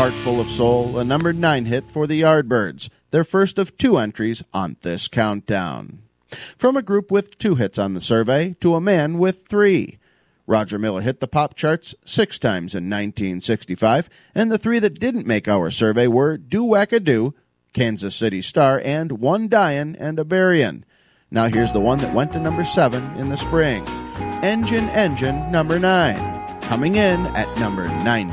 Heart Full of Soul, a number 9 hit for the Yardbirds, their first of 2 entries on this countdown. From a group with 2 hits on the survey to a man with 3. Roger Miller hit the pop charts 6 times in 1965, and the 3 that didn't make our survey were Do-Wacka-Do, Kansas City Star, and One Dyin' and a Buryin'. Now here's the one that went to number 7 in the spring. Engine, Engine, number 9. Coming in at number 90.